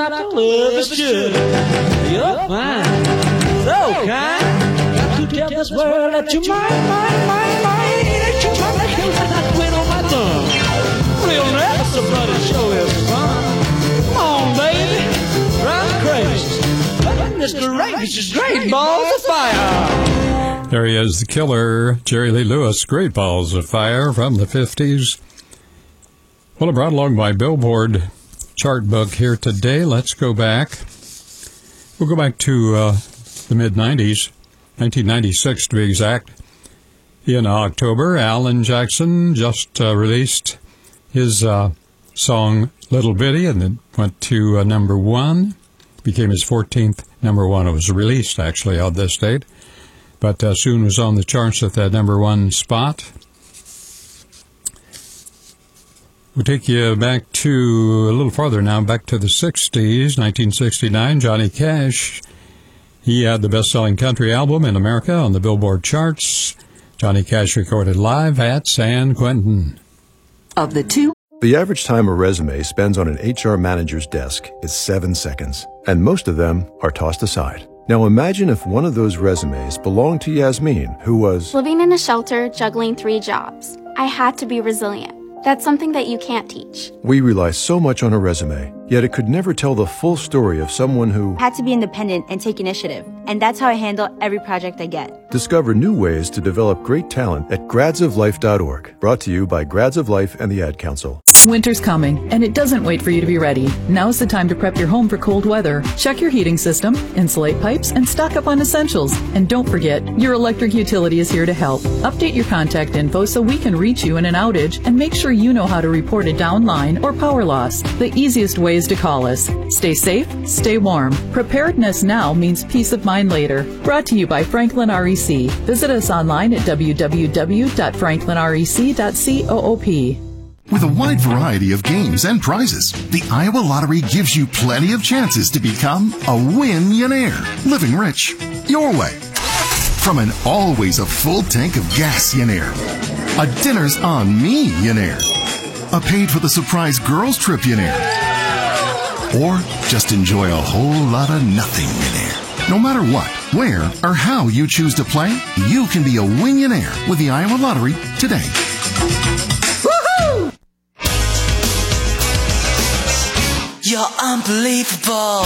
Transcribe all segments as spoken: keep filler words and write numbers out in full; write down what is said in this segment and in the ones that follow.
like the love is should. You're fine, so kind. Got to tell this world that you're mine, mine, mine, mine. That you're mine, like you like weight on my tongue. Real never somebody show is fun. Come on, baby, drive crazy. Mister Range is great balls of fire. There he is, the killer, Jerry Lee Lewis, Great Balls of Fire from the fifties. Well, brought along my Billboard chart book here today. Let's go back. We'll go back to uh, the mid-nineties, nineteen ninety-six to be exact. In October, Alan Jackson just uh, released his uh, song Little Bitty, and it went to uh, number one. Became his fourteenth number one. It was released, actually, on this date, but uh, soon was on the charts at that number one spot. We'll take you back to a little farther now, back to the sixties, nineteen sixty-nine. Johnny Cash, he had the best-selling country album in America on the Billboard charts. Johnny Cash recorded live at San Quentin. Of the two, the average time a resume spends on an H R manager's desk is seven seconds, and most of them are tossed aside. Now imagine if one of those resumes belonged to Yasmin, who was living in a shelter, juggling three jobs. I had to be resilient. That's something that you can't teach. We rely so much on a resume, yet it could never tell the full story of someone who had to be independent and take initiative. And that's how I handle every project I get. Discover new ways to develop great talent at grads of life dot org. Brought to you by Grads of Life and the Ad Council. Winter's coming, and it doesn't wait for you to be ready. Now's the time to prep your home for cold weather. Check your heating system, insulate pipes, and stock up on essentials. And don't forget, your electric utility is here to help. Update your contact info so we can reach you in an outage, and make sure you know how to report a down line or power loss. The easiest way is to call us. Stay safe, stay warm. Preparedness now means peace of mind later. Brought to you by Franklin R E C. Visit us online at w w w dot franklin rec dot coop. With a wide variety of games and prizes, the Iowa Lottery gives you plenty of chances to become a win-yonaire, living rich your way. From an always a full tank of gas-yonaire, a dinner's on me-yonaire, a paid for the surprise girls trip-yonaire, or just enjoy a whole lot of nothing-yonaire. No matter what, where, or how you choose to play, you can be a win-yonaire with the Iowa Lottery today. You're unbelievable.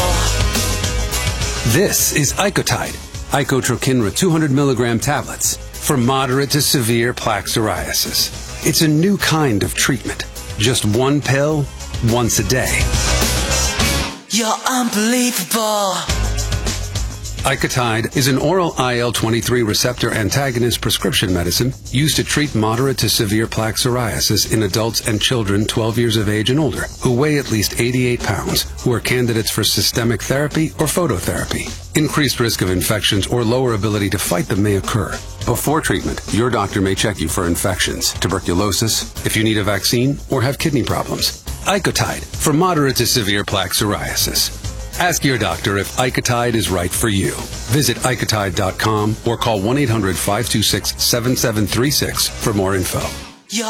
This is Icotide, Icotrokinra two hundred milligram tablets for moderate to severe plaque psoriasis. It's a new kind of treatment. Just one pill, once a day. You're unbelievable. Icotide is an oral I L twenty-three receptor antagonist prescription medicine used to treat moderate to severe plaque psoriasis in adults and children twelve years of age and older who weigh at least eighty-eight pounds, who are candidates for systemic therapy or phototherapy. Increased risk of infections or lower ability to fight them may occur. Before treatment, your doctor may check you for infections, tuberculosis, if you need a vaccine, or have kidney problems. Icotide for moderate to severe plaque psoriasis. Ask your doctor if Icotide is right for you. Visit icotide dot com or call one eight hundred five two six seven seven three six for more info. You're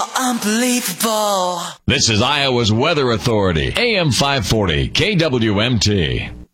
unbelievable. This is Iowa's Weather Authority, A M five forty, K W M T.